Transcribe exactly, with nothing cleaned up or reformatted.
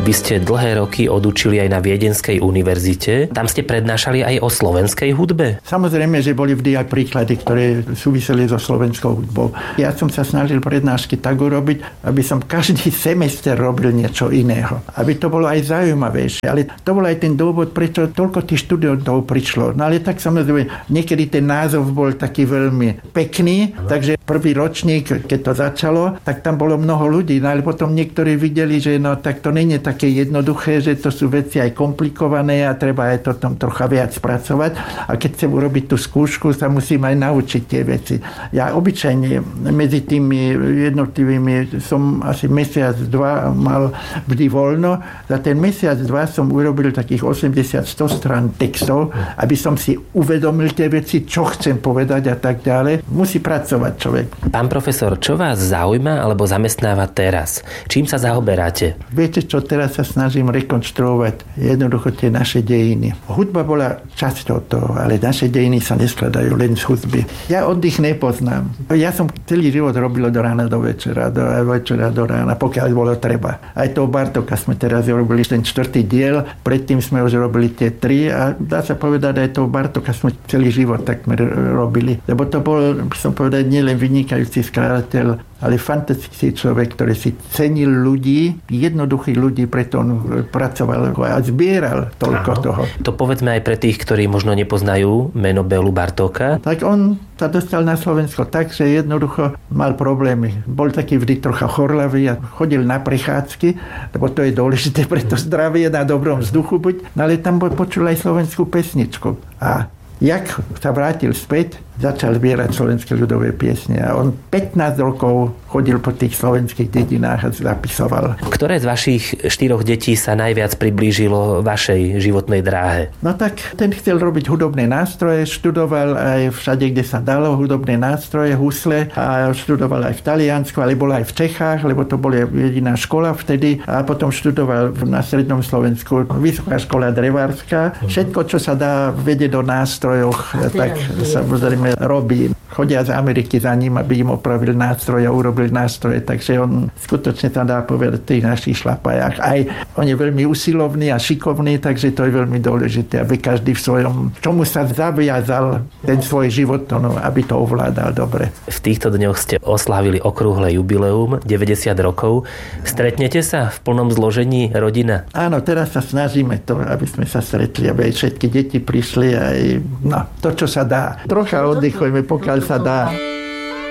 Vy ste dlhé roky odučili aj na Viedenskej univerzite. Tam ste prednášali aj o slovenskej hudbe? Samozrejme, že boli vždy aj príklady, ktoré súviseli so slovenskou hudbou. Ja som sa snažil prednášky tak urobiť, aby som každý semester robil niečo iného. Aby to bolo aj zaujímavejšie. Ale to bol aj ten dôvod, prečo toľko tých študentov prišlo. No ale tak samozrejme, niekedy ten názov bol taký veľmi pekný, takže prvý ročník, keď to začalo, tak tam bolo mnoho ľudí, no ale potom niektorí videli, že no tak to nie je také jednoduché, že to sú veci aj komplikované a treba aj to tam trocha viac pracovať. A keď chcem urobiť tú skúšku, sa musím aj naučiť tie veci. Ja obyčajne medzi tými jednotlivými som asi mesiac, dva mal vždy voľno. Za ten mesiac, dva som urobil takých osemdesiat sto strán textov, aby som si uvedomil tie veci, čo chcem povedať a tak ďalej. Musí pracovať človek. Pán profesor, čo vás zaujíma alebo zamestnáva teraz? Čím sa zaoberáte? Viete čo, teraz sa snažím rekonštruovať jednoducho tie naše dejiny. Hudba bola časťou toho, ale naše dejiny sa neskladajú len z hudby. Ja oddych nepoznám. Ja som celý život robil do rána do večera, do večera do rána, pokiaľ bolo treba. Aj toho Bartóka sme teraz robili ten štvrtý diel, predtým sme už robili tie tri a dá sa povedať, aj toho Bartóka sme celý život takmer robili. Lebo to bol, by som povedať, nielen vynikajúci skladateľ, ale fantastický človek, ktorý si cenil ľudí, jednoduchých ľudí, preto on pracoval a zbieral toľko Áno. toho. To povedzme aj pre tých, ktorí možno nepoznajú meno Bélu Bartóka. Tak on sa dostal na Slovensko tak, že jednoducho mal problémy. Bol taký vždy trocha chorlavý a chodil na prechádzky, lebo to je dôležité pre to zdravie, na dobrom vzduchu buď. No ale tam počul aj slovenskú pesničku. A jak sa vrátil späť, začal zbierať slovenské ľudové piesne a on pätnásť rokov chodil po tých slovenských dedinách a zapisoval. Ktoré z vašich štyroch detí sa najviac priblížilo vašej životnej dráhe? No tak ten chcel robiť hudobné nástroje, študoval aj všade, kde sa dalo hudobné nástroje, husle a študoval aj v Taliansku, ale bol aj v Čechách, lebo to bola jediná škola vtedy a potom študoval na Strednom Slovensku Vysoká škola drevárska. Všetko, čo sa dá vedieť do nástrojoch, tak samozrejme robí. Chodia z Ameriky za ním, aby im opravil nástroje a urobil nástroje, takže on skutočne tam dá povedať v tých našich šlapajách. Aj on je veľmi usilovný a šikovný, takže to je veľmi dôležité, aby každý v svojom, čomu sa zaviazal ten svoj život, no, aby to ovládal dobre. V týchto dňoch ste oslávili okrúhle jubileum, deväťdesiat rokov. Stretnete sa v plnom zložení rodina? Áno, teraz sa snažíme to, aby sme sa stretli, aby aj všetky deti prišli aj, no, to, čo sa dá. Trocha oddychujeme, pokiaľ sa dá.